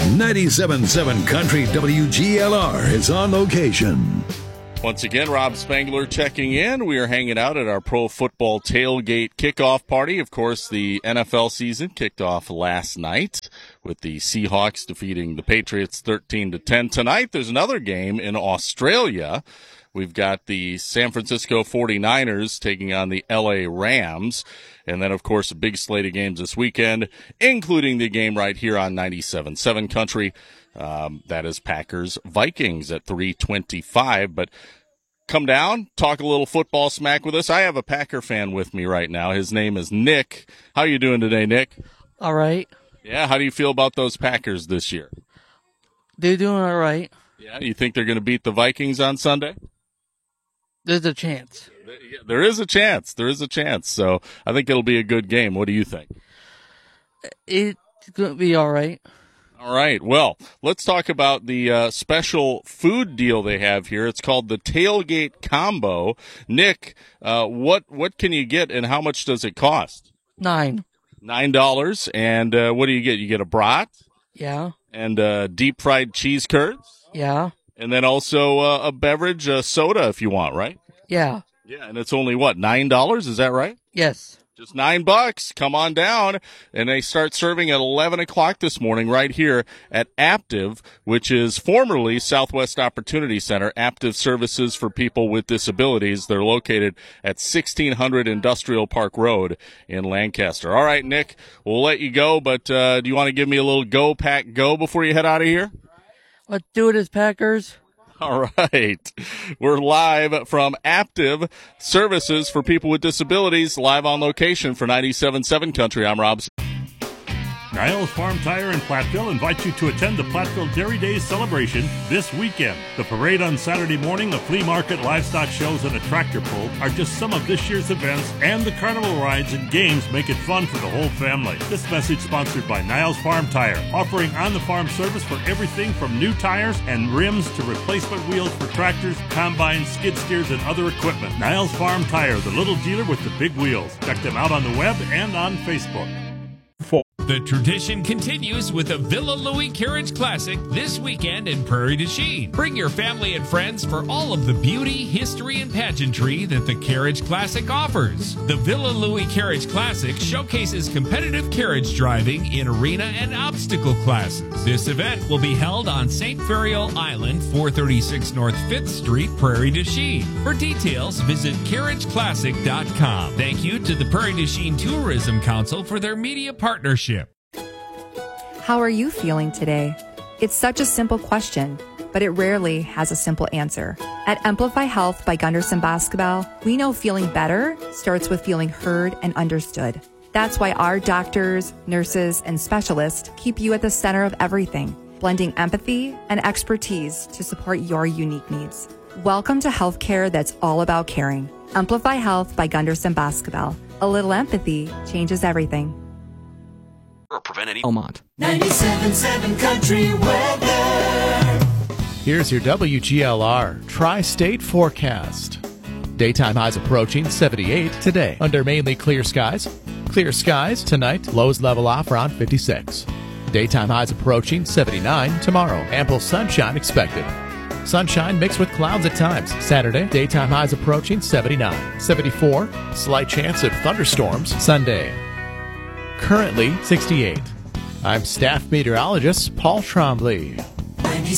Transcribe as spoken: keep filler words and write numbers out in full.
ninety-seven point seven Country W G L R is on location. Once again, Rob Spangler checking in. We are hanging out at our Pro Football Tailgate kickoff party. Of course, the N F L season kicked off last night with the Seahawks defeating the Patriots thirteen to ten. Tonight, there's another game in Australia. We've got the San Francisco forty-niners taking on the L A Rams. And then, of course, a big slate of games this weekend, including the game right here on ninety-seven point seven Country. Um, that is Packers-Vikings at three twenty-five. But come down, talk a little football smack with us. I have a Packer fan with me right now. His name is Nick. How you doing today, Nick? All right. Yeah, how do you feel about those Packers this year? They're doing all right. Yeah, you think they're going to beat the Vikings on Sunday? There's a chance. There is a chance. There is a chance. So I think it'll be a good game. What do you think? It's going to be all right. All right. Well, let's talk about the uh, special food deal they have here. It's called the Tailgate Combo. Nick, uh, what what can you get and how much does it cost? Nine. Nine dollars. And uh, what do you get? You get a brat? Yeah. And uh, deep fried cheese curds? Yeah. And then also uh, a beverage, a soda if you want, right? Yeah. Yeah, and it's only, what, nine dollars? Is that right? Yes. Just nine bucks. Come on down. And they start serving at eleven o'clock this morning right here at Aptiv, which is formerly Southwest Opportunity Center, Aptiv Services for People with Disabilities. They're located at sixteen hundred Industrial Park Road in Lancaster. All right, Nick, we'll let you go, but uh, do you want to give me a little go, Pack, go before you head out of here? Let's do it as Packers. All right. We're live from Aptiv Services for People with Disabilities, live on location for ninety-seven point seven Country. I'm Rob. Niles Farm Tire in Platteville invites you to attend the Platteville Dairy Days celebration this weekend. The parade on Saturday morning, a flea market, livestock shows, and a tractor pull are just some of this year's events, and the carnival rides and games make it fun for the whole family. This message sponsored by Niles Farm Tire, offering on-the-farm service for everything from new tires and rims to replacement wheels for tractors, combines, skid steers, and other equipment. Niles Farm Tire, the little dealer with the big wheels. Check them out on the web and on Facebook. The tradition continues with the Villa Louis Carriage Classic this weekend in Prairie du Chien. Bring your family and friends for all of the beauty, history, and pageantry that the Carriage Classic offers. The Villa Louis Carriage Classic showcases competitive carriage driving in arena and obstacle classes. This event will be held on Saint Ferial Island, four thirty-six North fifth Street, Prairie du Chien. For details, visit carriage classic dot com. Thank you to the Prairie du Chien Tourism Council for their media partnership. How are you feeling today? It's such a simple question, but it rarely has a simple answer. At Amplify Health by Gunderson Basketball, we know feeling better starts with feeling heard and understood. That's why our doctors, nurses, and specialists keep you at the center of everything, blending empathy and expertise to support your unique needs. Welcome to healthcare that's all about caring. Amplify Health by Gunderson Basketball. A little empathy changes everything. Or prevent any Beaumont. ninety-seven point seven Country weather. Here's your W G L R Tri-State forecast. Daytime highs approaching seventy-eight today under mainly clear skies. Clear skies tonight, lows level off around fifty-six. Daytime highs approaching seventy-nine tomorrow. Ample sunshine expected. Sunshine mixed with clouds at times. Saturday, daytime highs approaching seventy-nine. seventy-four, slight chance of thunderstorms Sunday. Currently sixty-eight. I'm staff meteorologist Paul Trombley.